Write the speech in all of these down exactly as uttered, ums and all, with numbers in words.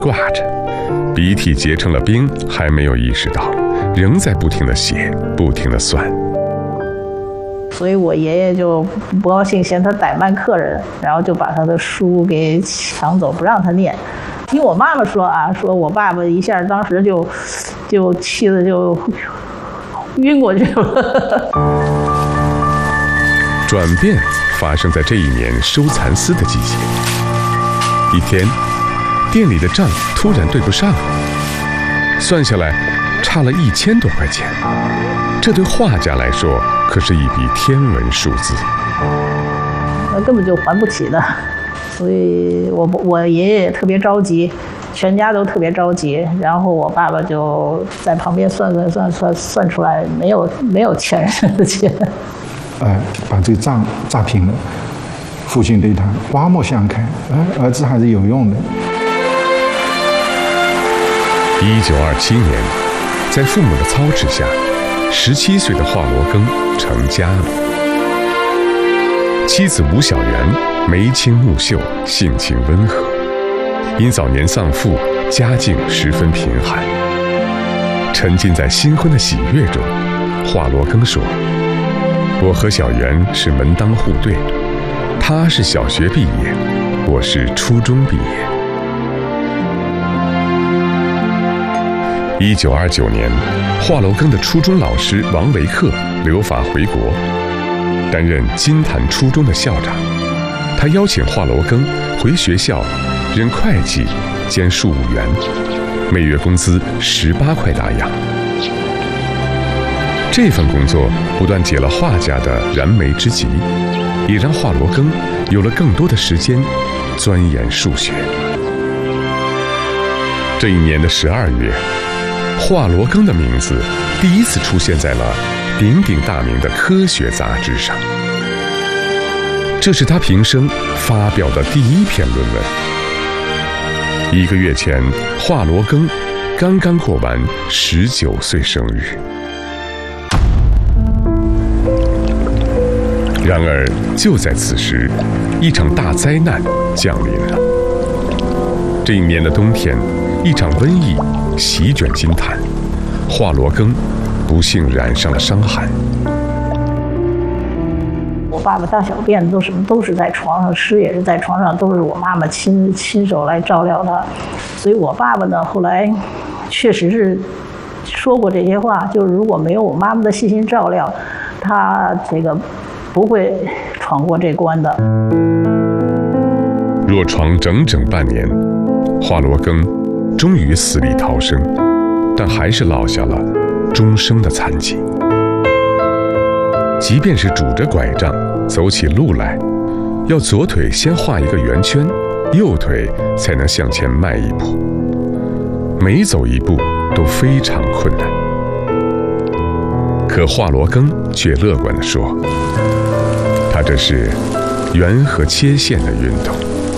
挂着，鼻涕结成了冰，还没有意识到，仍在不停地写，不停地算。 所以我爷爷就不高兴，嫌他怠慢客人，然后就把他的书给抢走，不让他念。听我妈妈说啊，说我爸爸一下当时就就气得就晕过去了。 转变发生在这一年收蚕丝的季节。一天，店里的账突然对不上了，算下来差了一千多块钱，这对画家来说可是一笔天文数字， 那根本就还不起的。所以我我爷爷也特别着急，全家都特别着急。然后我爸爸就在旁边算算算算算出来，没有没有欠人的钱。 呃，把这个账账平了。父亲对他刮目相看，呃，儿子还是有用的。 一九二七年，在父母的操持下，十七岁的华罗庚成家了。妻子吴小媛眉清目秀，性情温和，因早年丧父，家境十分贫寒。沉浸在新婚的喜悦中，华罗庚说：“我和小媛是门当户对，她是小学毕业，我是初中毕业。”一九二九年，华罗庚的初中老师王维克留法回国，担任金坛初中的校长。他邀请华罗庚回学校任会计兼庶务员，每月工资十八块大洋。这份工作不但解了画家的燃眉之急，也让华罗庚有了更多的时间钻研数学。这一年的十二月，华罗庚的名字第一次出现在了鼎鼎大名的科学杂志上，这是他平生发表的第一篇论文。一个月前，华罗庚刚刚过完十九岁生日。然而，就在此时，一场大灾难降临了。这一年的冬天，一场瘟疫席卷金坛，华罗庚不幸染上了伤寒。 我爸爸大小便都什么都是在床上，吃也是在床上，都是我妈妈亲亲手来照料他。所以我爸爸呢，后来确实是说过这些话，就是如果没有我妈妈的细心照料，他这个不会闯过这关的。 若闯整整半年，华罗庚终于死里逃生，但还是落下了终生的残疾。即便是拄着拐杖走起路来，要左腿先画一个圆圈，右腿才能向前迈一步，每走一步都非常困难。可华罗庚却乐观地说，他这是圆和切线的运动，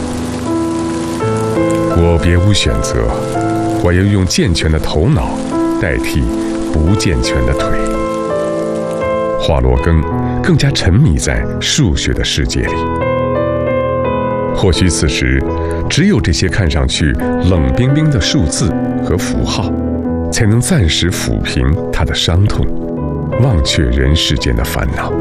我别无选择，我要用健全的头脑代替不健全的腿。华罗庚更加沉迷在数学的世界里。或许此时，只有这些看上去冷冰冰的数字和符号，才能暂时抚平他的伤痛，忘却人世间的烦恼。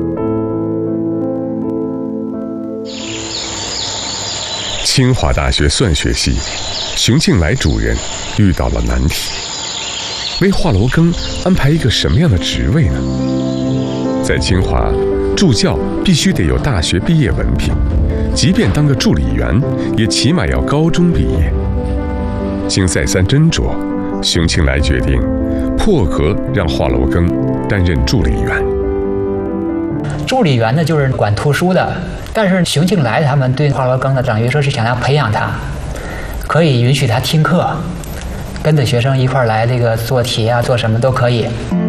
清华大学算学系，熊庆来主任遇到了难题，为华罗庚安排一个什么样的职位呢？在清华，助教必须得有大学毕业文凭，即便当个助理员，也起码要高中毕业。经再三斟酌，熊庆来决定破格让华罗庚担任助理员。 助理员呢，就是管图书的，但是熊庆来他们对华罗庚呢，等于说是想要培养他，可以允许他听课，跟着学生一块来这个做题啊，做什么都可以。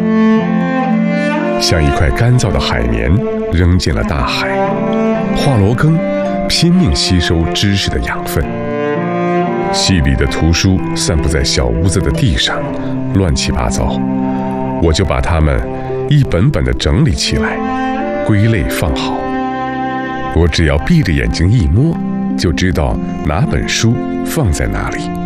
像一块干燥的海绵扔进了大海，华罗庚拼命吸收知识的养分。系里的图书散布在小屋子的地上，乱七八糟，我就把它们一本本地整理起来，归类放好。我只要闭着眼睛一摸，就知道哪本书放在哪里。